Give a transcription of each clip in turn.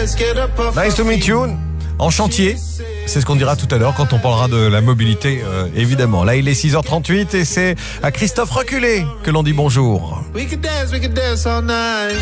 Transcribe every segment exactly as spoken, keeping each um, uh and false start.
Nice to meet you. En chantier, c'est ce qu'on dira tout à l'heure quand on parlera de la mobilité, euh, évidemment. Là, il est six heures trente-huit et c'est à Christophe Reculé que l'on dit bonjour. We could dance, we could dance all night.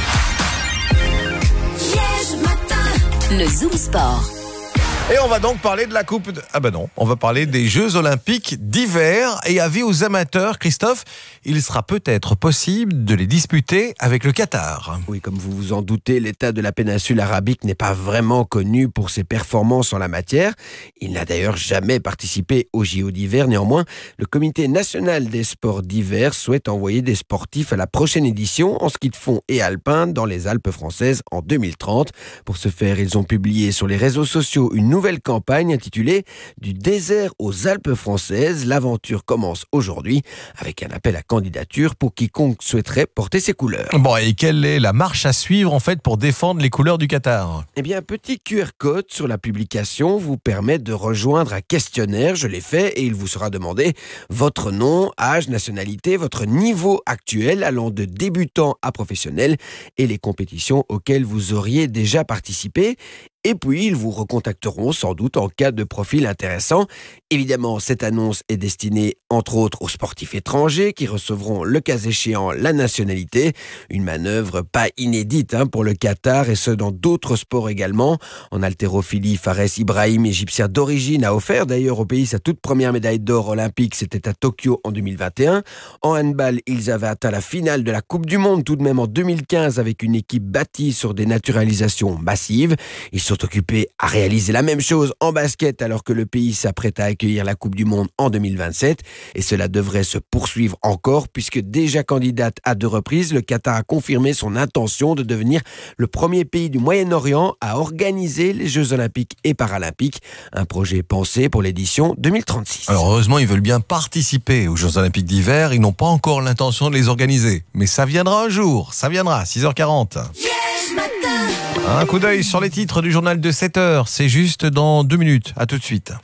Le Zoom Sport. Et on va donc parler de la coupe de... Ah ben non, on va parler des Jeux Olympiques d'hiver. Et avis aux amateurs, Christophe, il sera peut-être possible de les disputer avec le Qatar. Oui, comme vous vous en doutez, l'État de la péninsule arabique n'est pas vraiment connu pour ses performances en la matière. Il n'a d'ailleurs jamais participé aux J O d'hiver. Néanmoins, le Comité national des sports d'hiver souhaite envoyer des sportifs à la prochaine édition en ski de fond et alpin dans les Alpes françaises en deux mille trente. Pour ce faire, ils ont publié sur les réseaux sociaux une nouvelle campagne intitulée « Du désert aux Alpes françaises ». L'aventure commence aujourd'hui avec un appel à candidature pour quiconque souhaiterait porter ses couleurs. Bon, et quelle est la marche à suivre en fait pour défendre les couleurs du Qatar ? Eh bien, un petit Q R code sur la publication vous permet de rejoindre un questionnaire. Je l'ai fait et il vous sera demandé votre nom, âge, nationalité, votre niveau actuel allant de débutant à professionnel et les compétitions auxquelles vous auriez déjà participé. Et puis, ils vous recontacteront sans doute en cas de profil intéressant. Évidemment, cette annonce est destinée, entre autres, aux sportifs étrangers qui recevront, le cas échéant, la nationalité. Une manœuvre pas inédite hein, pour le Qatar et ce, dans d'autres sports également. En haltérophilie, Fares Ibrahim, égyptien d'origine, a offert d'ailleurs au pays sa toute première médaille d'or olympique. C'était à Tokyo en deux mille vingt et un. En handball, ils avaient atteint la finale de la Coupe du Monde tout de même en deux mille quinze avec une équipe bâtie sur des naturalisations massives. Ils sont occupés à réaliser la même chose en basket alors que le pays s'apprête à accueillir la Coupe du Monde en deux mille vingt-sept et cela devrait se poursuivre encore puisque déjà candidate à deux reprises, le Qatar a confirmé son intention de devenir le premier pays du Moyen-Orient à organiser les Jeux Olympiques et Paralympiques, un projet pensé pour l'édition deux mille trente-six. Alors heureusement, ils veulent bien participer aux Jeux Olympiques d'hiver, ils n'ont pas encore l'intention de les organiser. Mais ça viendra un jour, ça viendra, six heures quarante. Un coup d'œil sur les titres du journal de sept heures, c'est juste dans deux minutes, à tout de suite.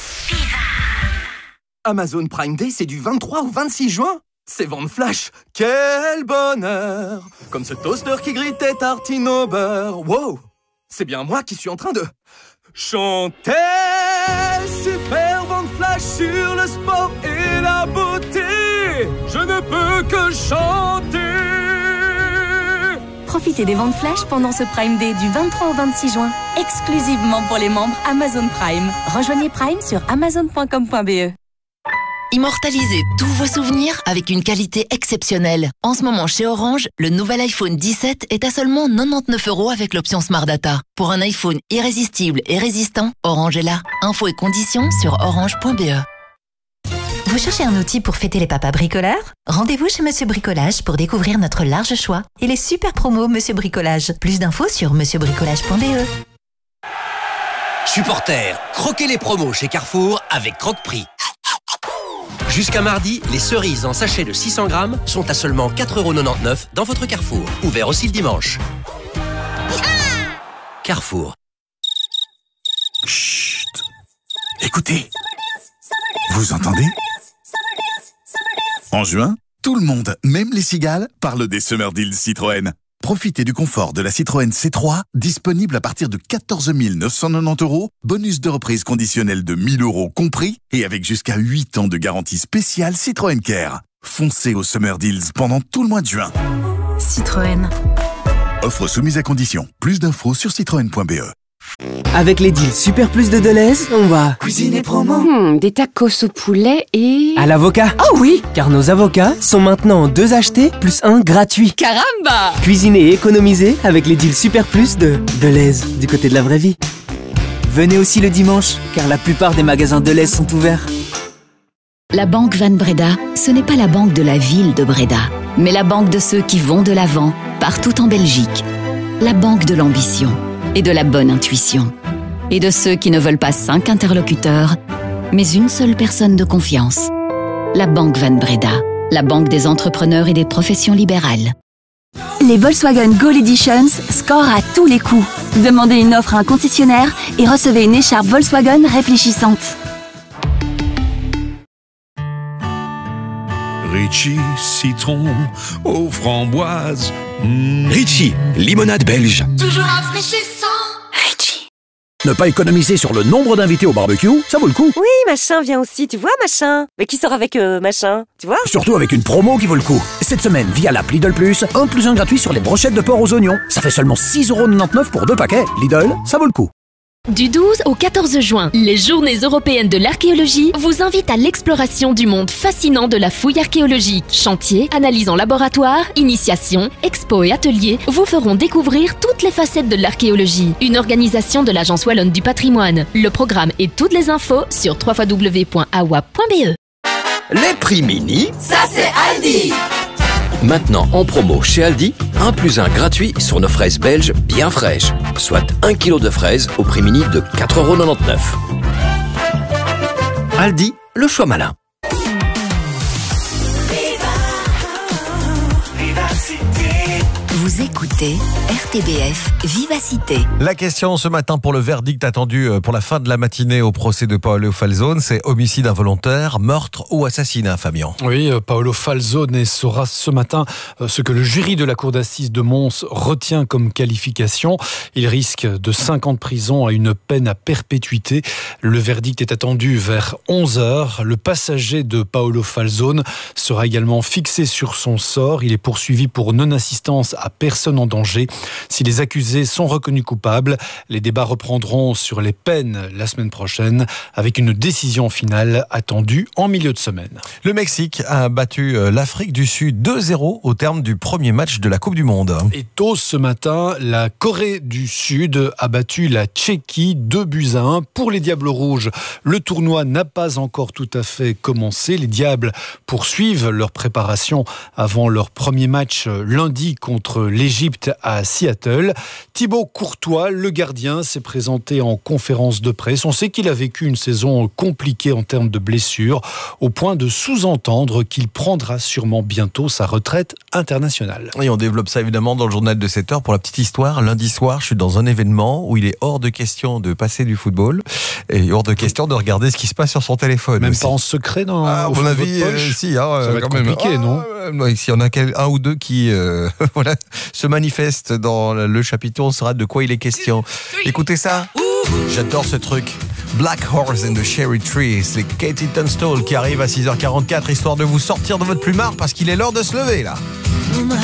Amazon Prime Day, c'est du vingt-trois au vingt-six juin. C'est vente flash, quel bonheur. Comme ce toaster qui grille tes tartines au beurre. Wow, c'est bien moi qui suis en train de chanter. Super vente flash sur le sport et la beauté. Je ne peux que chanter. Profitez des ventes flash pendant ce Prime Day du vingt-trois au vingt-six juin, exclusivement pour les membres Amazon Prime. Rejoignez Prime sur amazon point com point b e. Immortalisez tous vos souvenirs avec une qualité exceptionnelle. En ce moment, chez Orange, le nouvel iPhone dix-sept est à seulement quatre-vingt-dix-neuf euros avec l'option Smart Data. Pour un iPhone irrésistible et résistant, Orange est là. Infos et conditions sur orange point b e. Vous cherchez un outil pour fêter les papas bricoleurs ? Rendez-vous chez Monsieur Bricolage pour découvrir notre large choix et les super promos Monsieur Bricolage. Plus d'infos sur monsieur bricolage point b e. Supporters, croquez les promos chez Carrefour avec Croque-Prix. Jusqu'à mardi, les cerises en sachet de six cents grammes sont à seulement quatre euros quatre-vingt-dix-neuf dans votre Carrefour. Ouvert aussi le dimanche. Carrefour. Chut. Écoutez. Vous entendez ? En juin, tout le monde, même les cigales, parle des Summer Deals Citroën. Profitez du confort de la Citroën C trois, disponible à partir de quatorze mille neuf cent quatre-vingt-dix euros, bonus de reprise conditionnel de mille euros compris, et avec jusqu'à huit ans de garantie spéciale Citroën Care. Foncez aux Summer Deals pendant tout le mois de juin. Citroën. Offre soumise à condition. Plus d'infos sur citroën point b e. Avec les deals Super Plus de Deleuze, on va cuisiner promo. Hmm, des tacos au poulet et... à l'avocat. Oh oui! Car nos avocats sont maintenant deux achetés plus un gratuit. Caramba! Cuisiner et économiser avec les deals Super Plus de Deleuze, du côté de la vraie vie. Venez aussi le dimanche, car la plupart des magasins Deleuze sont ouverts. La Banque Van Breda, ce n'est pas la banque de la ville de Breda, mais la banque de ceux qui vont de l'avant, partout en Belgique. La banque de l'ambition et de la bonne intuition. Et de ceux qui ne veulent pas cinq interlocuteurs, mais une seule personne de confiance. La Banque Van Breda, la banque des entrepreneurs et des professions libérales. Les Volkswagen Gold Editions scorent à tous les coups. Demandez une offre à un concessionnaire et recevez une écharpe Volkswagen réfléchissante. Ritchie, citron aux framboises. Mmh. Ritchie, limonade belge. Toujours rafraîchissant. Ne pas économiser sur le nombre d'invités au barbecue, ça vaut le coup. Oui, machin vient aussi, tu vois, machin. Mais qui sort avec euh, machin, tu vois? Surtout avec une promo qui vaut le coup. Cette semaine, via l'app Lidl Plus, un plus un gratuit sur les brochettes de porc aux oignons. Ça fait seulement six euros quatre-vingt-dix-neuf pour deux paquets. Lidl, ça vaut le coup. Du douze au quatorze juin, les Journées européennes de l'archéologie vous invitent à l'exploration du monde fascinant de la fouille archéologique. Chantiers, analyses en laboratoire, initiations, expos et ateliers vous feront découvrir toutes les facettes de l'archéologie. Une organisation de l'Agence Wallonne du Patrimoine. Le programme et toutes les infos sur w w w point a w a point b e. Les prix mini, ça c'est Aldi. Maintenant en promo chez Aldi, un plus un gratuit sur nos fraises belges bien fraîches, soit un kilo de fraises au prix mini de quatre euros quatre-vingt-dix-neuf. Aldi, le choix malin. Vous écoutez R T B F Vivacité. La question ce matin pour le verdict attendu pour la fin de la matinée au procès de Paolo Falzone, c'est homicide involontaire, meurtre ou assassinat, Fabien. Oui, Paolo Falzone saura ce matin ce que le jury de la cour d'assises de Mons retient comme qualification. Il risque de cinq ans de prison à une peine à perpétuité. Le verdict est attendu vers onze heures. Le passager de Paolo Falzone sera également fixé sur son sort. Il est poursuivi pour non-assistance à personne en danger. Si les accusés sont reconnus coupables, les débats reprendront sur les peines la semaine prochaine, avec une décision finale attendue en milieu de semaine. Le Mexique a battu l'Afrique du Sud deux zéro au terme du premier match de la Coupe du Monde. Et tôt ce matin, la Corée du Sud a battu la Tchéquie deux buts à un. Pour les Diables Rouges, le tournoi n'a pas encore tout à fait commencé. Les Diables poursuivent leur préparation avant leur premier match lundi contre l'Égypte à Seattle. Thibaut Courtois, le gardien, s'est présenté en conférence de presse. On sait qu'il a vécu une saison compliquée en termes de blessures, au point de sous-entendre qu'il prendra sûrement bientôt sa retraite internationale. Et on développe ça évidemment dans le journal de sept heures. Pour la petite histoire, lundi soir, je suis dans un événement où il est hors de question de passer du football et hors de question de regarder ce qui se passe sur son téléphone. Même aussi. pas en secret dans ah, au mon avis, euh, si, hein, ça va être quand même. compliqué, ah, non euh, S'il y en a quel, un ou deux qui euh, voilà, se manifestent dans le chapitre, on saura de quoi il est question. Écoutez ça, j'adore ce truc. Black Horse and the Cherry Tree, c'est Katie Tunstall qui arrive à six heures quarante-quatre, histoire de vous sortir de votre plumard parce qu'il est l'heure de se lever là.